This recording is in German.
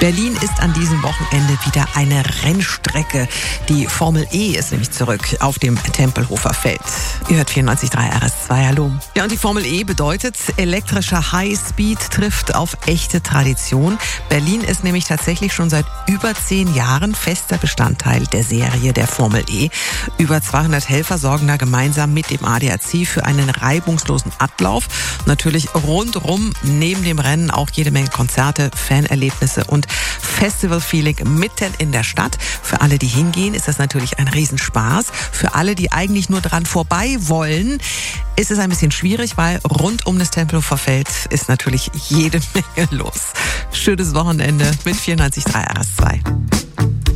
Berlin ist an diesem Wochenende wieder eine Rennstrecke. Die Formel E ist nämlich zurück auf dem Tempelhofer Feld. Ihr hört 94.3 RS2, hallo. Ja, und die Formel E bedeutet, elektrischer Highspeed trifft auf echte Tradition. Berlin ist nämlich tatsächlich schon seit über 10 Jahren fester Bestandteil der Serie der Formel E. Über 200 Helfer sorgen da gemeinsam mit dem ADAC für einen reibungslosen Ablauf. Natürlich rundrum neben dem Rennen auch jede Menge Konzerte, Fanerlebnisse und Festival-Feeling mitten in der Stadt. Für alle, die hingehen, ist das natürlich ein Riesenspaß. Für alle, die eigentlich nur dran vorbei wollen, ist es ein bisschen schwierig, weil rund um das Tempelhofer Feld ist natürlich jede Menge los. Schönes Wochenende mit 94.3 RS2.